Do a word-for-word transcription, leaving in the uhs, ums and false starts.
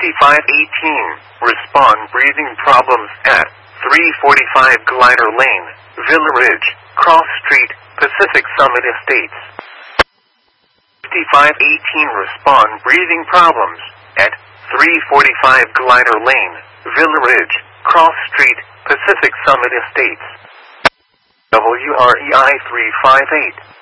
fifty-five eighteen, respond breathing problems at three forty-five Glider Lane, Villa Ridge, Cross Street, Pacific Summit Estates. fifty-five eighteen, respond breathing problems at three forty-five Glider Lane, Villa Ridge, Cross Street, Pacific Summit Estates. W R E I three five eight.